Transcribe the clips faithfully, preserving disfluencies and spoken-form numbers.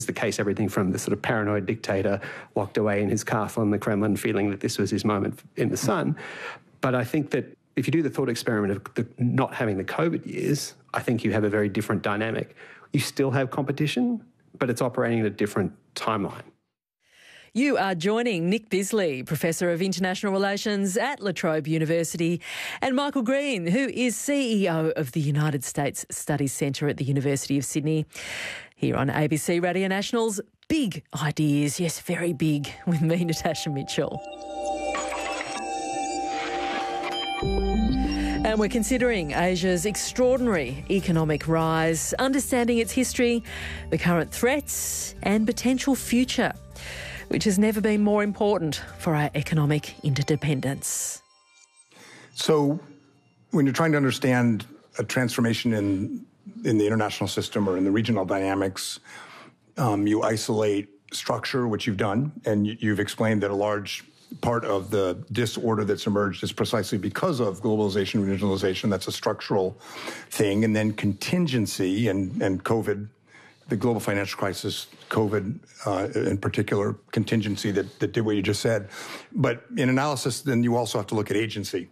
the case, everything from the sort of paranoid dictator locked away in his castle in the Kremlin feeling that this was his moment in the sun. But I think that if you do the thought experiment of the, not having the COVID years, I think you have a very different dynamic. You still have competition, but it's operating at a different timeline. You are joining Nick Bisley, Professor of International Relations at La Trobe University, and Michael Green, who is C E O of the United States Studies Centre at the University of Sydney, here on A B C Radio National's Big Ideas. Yes, very big, with me, Natasha Mitchell. And we're considering Asia's extraordinary economic rise, understanding its history, the current threats and potential future, which has never been more important for our economic interdependence. So when you're trying to understand a transformation in, in the international system or in the regional dynamics, um, you isolate structure, which you've done, and you, you've explained that a large part of the disorder that's emerged is precisely because of globalization, regionalization. That's a structural thing. And then contingency and, and COVID, the global financial crisis, COVID uh, in particular, contingency that, that did what you just said. But in analysis, then you also have to look at agency.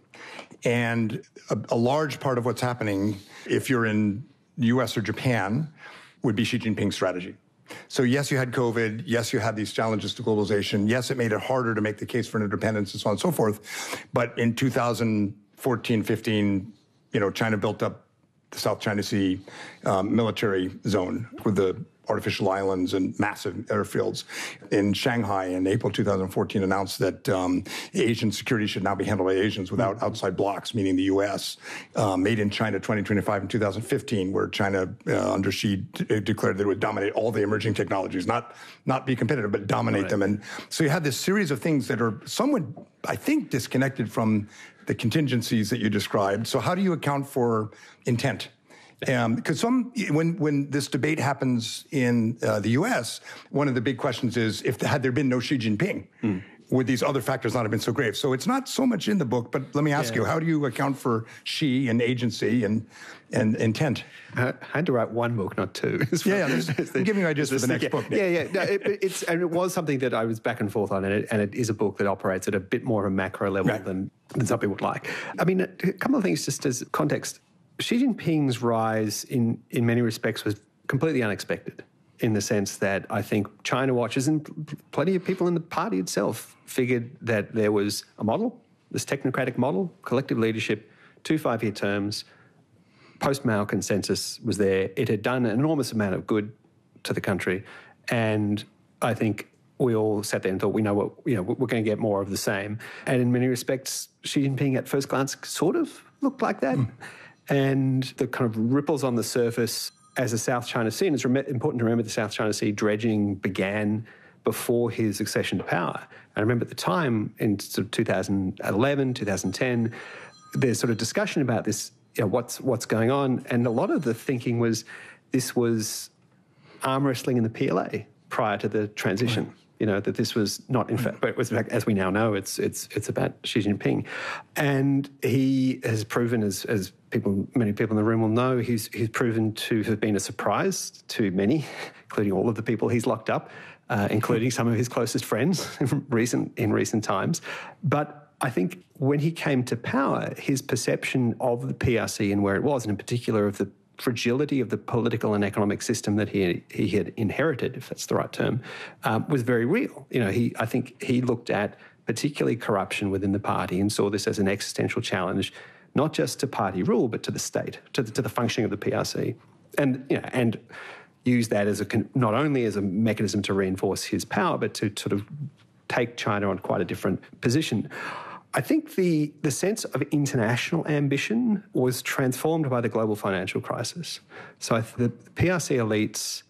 And a, a large part of what's happening, if you're in the U S or Japan, would be Xi Jinping's strategy. So yes, you had COVID. Yes, you had these challenges to globalization. Yes, it made it harder to make the case for interdependence and so on and so forth. But in two thousand fourteen, fifteen, you know, China built up the South China Sea um, military zone with the artificial islands and massive airfields. In Shanghai in April two thousand fourteen announced that um, Asian security should now be handled by Asians without outside blocks, meaning the U S. Uh, Made in China twenty twenty-five in two thousand fifteen, where China uh, under Xi d- declared that it would dominate all the emerging technologies, not, not be competitive, but dominate right. them. And so you have this series of things that are somewhat, I think, disconnected from the contingencies that you described. So how do you account for intent? Because um, some, when when this debate happens in uh, the U S, one of the big questions is, if had there been no Xi Jinping, mm. would these other factors not have been so grave? So it's not so much in the book, but let me ask yeah. you, how do you account for Xi and agency and and intent? I had to write one book, not two. yeah, yeah the, I'm giving you ideas for the next yeah, book. Yeah, yeah. No, it, it's, and it was something that I was back and forth on, and it, and it is a book that operates at a bit more of a macro level right. than, than some people would like. I mean, a couple of things just as context. Xi Jinping's rise in, in many respects was completely unexpected, in the sense that I think China watchers and plenty of people in the party itself figured that there was a model, this technocratic model, collective leadership, two five-year terms, post-Mao consensus was there. It had done an enormous amount of good to the country, and I think we all sat there and thought, we know what, you know, we're going to get more of the same. And in many respects, Xi Jinping at first glance sort of looked like that. Mm. And the kind of ripples on the surface as the South China Sea, and it's rem- important to remember the South China Sea dredging began before his accession to power. And I remember at the time, in sort of two thousand eleven, two thousand ten, there's sort of discussion about this, you know, what's what's going on. And a lot of the thinking was this was arm wrestling in the P L A prior to the transition. Right. You know, that this was not, in fact, but it was, in fact, as we now know, it's it's it's about Xi Jinping. And he has proven, as as people, many people in the room will know, he's he's proven to have been a surprise to many, including all of the people he's locked up, uh, including some of his closest friends in recent in recent times. But I think when he came to power, his perception of the P R C and where it was, and in particular of the fragility of the political and economic system that he he had inherited, if that's the right term, um, was very real. You know, he I think he looked at particularly corruption within the party and saw this as an existential challenge, not just to party rule, but to the state, to the, to the functioning of the P R C, and you know, and used that as a not only as a mechanism to reinforce his power, but to sort of take China on quite a different position. I think the, the sense of international ambition was transformed by the global financial crisis. So I th- the P R C elites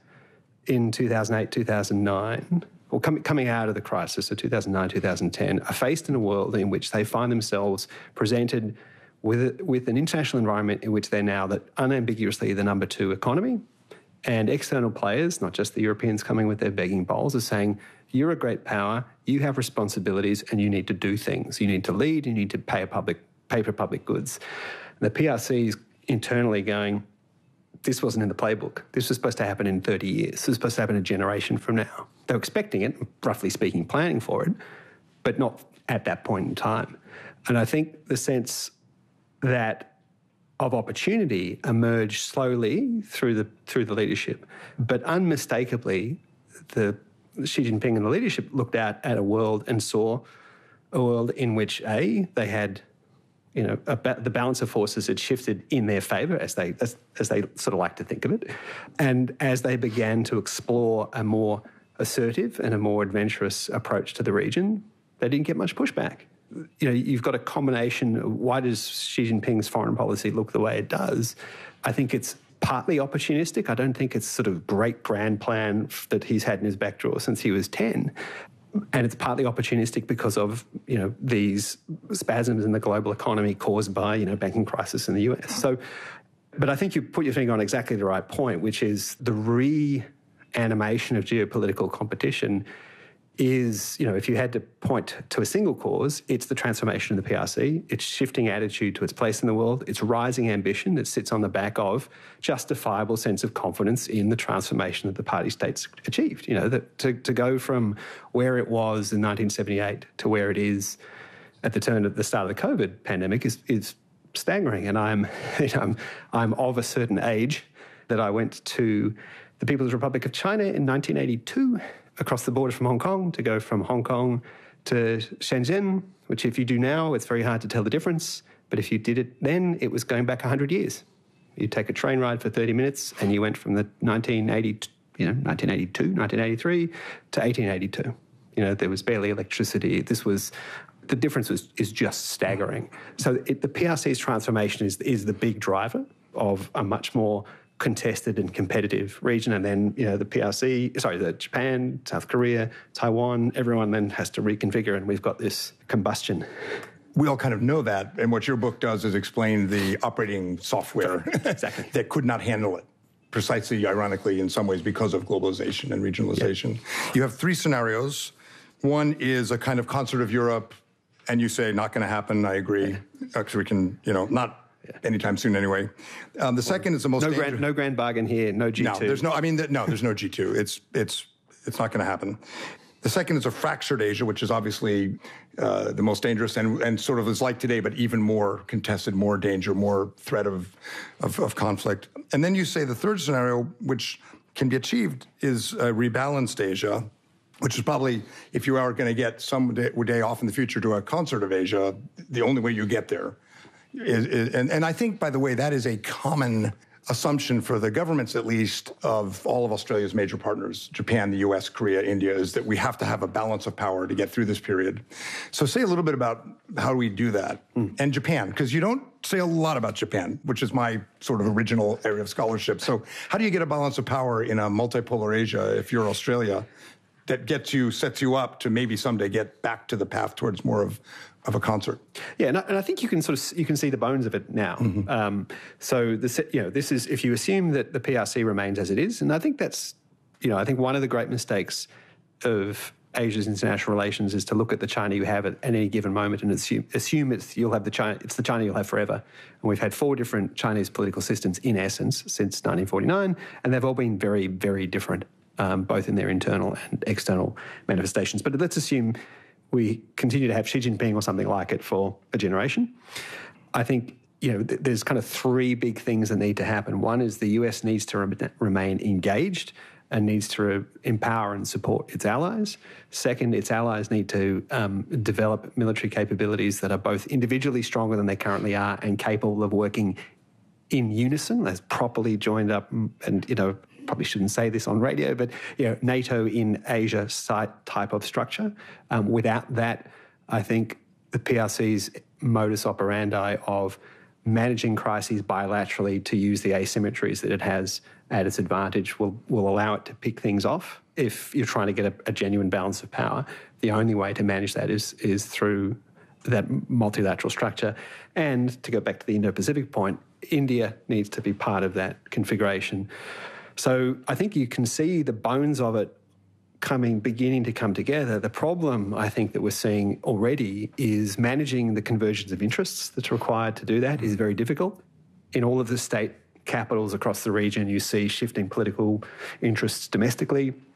in two thousand eight, two thousand nine, or com- coming out of the crisis, so two thousand nine, two thousand ten, are faced in a world in which they find themselves presented with, with an international environment in which they're now that unambiguously the number two economy, and external players, not just the Europeans coming with their begging bowls, are saying, you're a great power, you have responsibilities, and you need to do things. You need to lead, you need to pay, a public, pay for public goods. And the P R C is internally going, this wasn't in the playbook. This was supposed to happen in thirty years. This was supposed to happen a generation from now. They were expecting it, roughly speaking, planning for it, but not at that point in time. And I think the sense that of opportunity emerged slowly through the through the leadership, but unmistakably, the Xi Jinping and the leadership looked out at a world and saw a world in which a they had, you know, a ba- the balance of forces had shifted in their favour, as they as, as they sort of like to think of it, and as they began to explore a more assertive and a more adventurous approach to the region, they didn't get much pushback. You know, you've got a combination. Why does Xi Jinping's foreign policy look the way it does? I think it's partly opportunistic. I don't think it's sort of great grand plan that he's had in his back drawer since he was ten. And it's partly opportunistic because of, you know, these spasms in the global economy caused by, you know, banking crisis in the U S. So, but I think you put your finger on exactly the right point, which is the reanimation of geopolitical competition is, you know, if you had to point to a single cause, it's the transformation of the P R C. It's shifting attitude to its place in the world. It's rising ambition that sits on the back of justifiable sense of confidence in the transformation that the party states achieved. You know, that to, to go from where it was in nineteen seventy-eight to where it is at the turn of the start of the COVID pandemic is, is staggering. And I'm, you know, I'm, I'm of a certain age that I went to the People's Republic of China in nineteen eighty-two, across the border from Hong Kong, to go from Hong Kong to Shenzhen, which if you do now, it's very hard to tell the difference. But if you did it then, it was going back one hundred years. You take a train ride for thirty minutes and you went from the nineteen eighty, you know, nineteen eighty-two, nineteen eighty-three to eighteen eighty-two. You know, there was barely electricity. This was, the difference was, is just staggering. So it, the P R C's transformation is, is the big driver of a much more contested and competitive region. And then, you know, the P R C, sorry, the Japan, South Korea, Taiwan, everyone then has to reconfigure, and we've got this combustion. We all kind of know that, and what your book does is explain the operating software exactly. that could not handle it, precisely, ironically, in some ways, because of globalization and regionalization. Yep. You have three scenarios. One is a kind of concert of Europe, and you say, not going to happen, I agree. Actually, we can, you know, not Yeah. anytime soon, anyway. Um, the second is the most no dangerous. grand, no grand bargain here. No G two. No, there's no. I mean, no, there's no G two. It's it's it's not going to happen. The second is a fractured Asia, which is obviously uh, the most dangerous and and sort of is like today, but even more contested, more danger, more threat of, of of conflict. And then you say the third scenario, which can be achieved, is a rebalanced Asia, which is probably, if you are going to get some day, day off in the future to a concert of Asia, the only way you get there. Is, is, and, and I think, by the way, that is a common assumption for the governments, at least, of all of Australia's major partners, Japan, the U S, Korea, India, is that we have to have a balance of power to get through this period. So say a little bit about how do we do that. Mm. And Japan, because you don't say a lot about Japan, which is my sort of original area of scholarship. So how do you get a balance of power in a multipolar Asia if you're Australia that gets you, sets you up to maybe someday get back to the path towards more of of a concert? Yeah, and I, and I think you can sort of you can see the bones of it now. Mm-hmm. Um, so this, you know, this is if you assume that the P R C remains as it is, and I think that's, you know, I think one of the great mistakes of Asia's international relations is to look at the China you have at any given moment and assume assume it's you'll have the China it's the China you'll have forever. And we've had four different Chinese political systems in essence since nineteen forty-nine, and they've all been very, very different, um, both in their internal and external manifestations. But let's assume we continue to have Xi Jinping or something like it for a generation. I think, you know, th- there's kind of three big things that need to happen. One is the U S needs to re- remain engaged and needs to re- empower and support its allies. Second, its allies need to um, develop military capabilities that are both individually stronger than they currently are and capable of working in unison, as properly joined up and, you know, probably shouldn't say this on radio, but, you know, NATO in Asia site type of structure. Um, without that, I think the P R C's modus operandi of managing crises bilaterally to use the asymmetries that it has at its advantage will, will allow it to pick things off. If you're trying to get a, a genuine balance of power, the only way to manage that is, is through that multilateral structure. And to go back to the Indo-Pacific point, India needs to be part of that configuration. So I think you can see the bones of it coming, beginning to come together. The problem I think that we're seeing already is managing the convergence of interests that's required to do that is very difficult. In all of the state capitals across the region, you see shifting political interests domestically.